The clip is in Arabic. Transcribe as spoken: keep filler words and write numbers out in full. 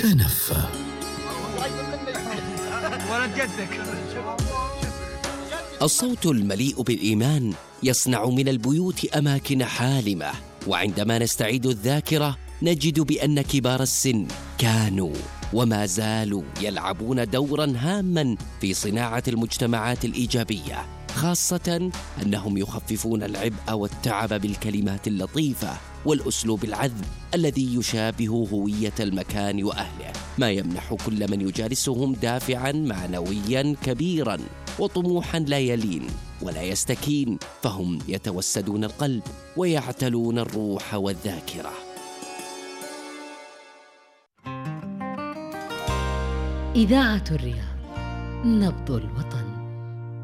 تنفى. الصوت المليء بالإيمان يصنع من البيوت أماكن حالمة، وعندما نستعيد الذاكرة نجد بأن كبار السن كانوا وما زالوا يلعبون دورا هاما في صناعة المجتمعات الإيجابية، خاصة أنهم يخففون العبء والتعب بالكلمات اللطيفة والأسلوب العذب الذي يشابه هوية المكان وأهله، ما يمنح كل من يجالسهم دافعا معنويا كبيرا وطموحا لا يلين ولا يستكين، فهم يتوسدون القلب ويعتلون الروح والذاكرة. إذاعة الرياض، نبض الوطن.